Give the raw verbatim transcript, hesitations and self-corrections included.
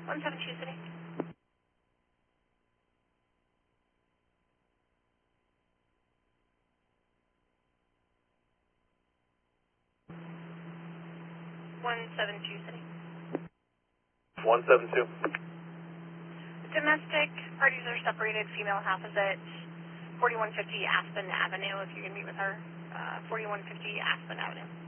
one seven two City. one seven two City. one seven two. Domestic, parties are separated, female half is at forty-one fifty Aspen Avenue, if you can meet with her. Uh, forty-one fifty Aspen Avenue.